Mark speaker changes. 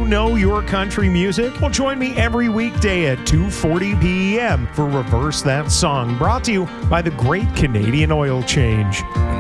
Speaker 1: know your country music? Well, join me every weekday at 2:40 p.m. for Reverse That Song, brought to you by the Great Canadian Oil Change.